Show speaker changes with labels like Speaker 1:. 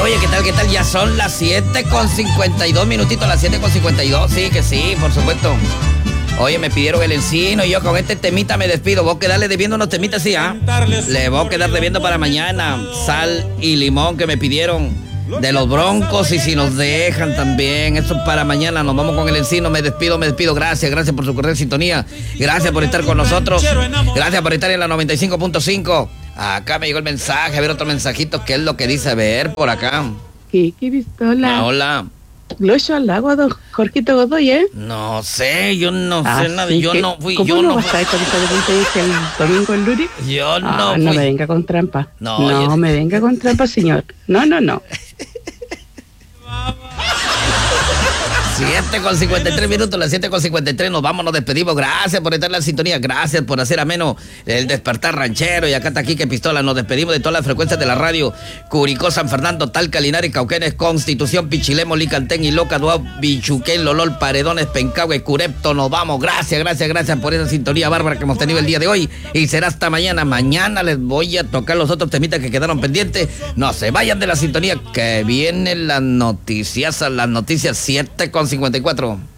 Speaker 1: oye, ¿qué tal? ¿Qué tal? Ya son las 7:52 minutitos, las 7:52. Sí, que sí, por supuesto. Oye, me pidieron el encino y yo con este temita me despido. Voy a quedarle debiendo unos temitas, sí, ¿ah? Le voy a quedar debiendo para mañana. Sal y limón que me pidieron de los Broncos y si nos dejan también. Eso para mañana. Nos vamos con el encino. Me despido. Gracias por su cordial sintonía. Gracias por estar con nosotros. Gracias por estar en la 95.5. Acá me llegó el mensaje. A ver otro mensajito. ¿Qué es lo que dice? A ver, por acá.
Speaker 2: ¿Qué pistola?
Speaker 1: Hola.
Speaker 2: Lo echó al agua, don Jorgito Godoy, ¿eh?
Speaker 1: No sé, yo no sé nada. Yo no fui.
Speaker 2: ¿Cómo
Speaker 1: yo
Speaker 2: no
Speaker 1: no
Speaker 2: vas a estar el domingo el lunes?
Speaker 1: Yo no
Speaker 2: No
Speaker 1: fui.
Speaker 2: me venga con trampa.
Speaker 1: No,
Speaker 2: me venga con trampa, señor. No.
Speaker 1: 7:53 minutos, las 7:53 nos vamos, nos despedimos. Gracias por estar en la sintonía, gracias por hacer ameno el despertar ranchero. Y acá está Quique Pistola, nos despedimos de todas las frecuencias de la radio. Curicó, San Fernando, Talca, Linares, Cauquenes, Constitución, Pichilemo, Licantén, Iloca, Duau, Bichuquén, Lolol, Paredones, Pencahue, Curepto. Nos vamos, gracias por esa sintonía bárbara que hemos tenido el día de hoy. Y será hasta mañana. Mañana les voy a tocar los otros temitas que quedaron pendientes. No se vayan de la sintonía, que vienen las noticias 7:54.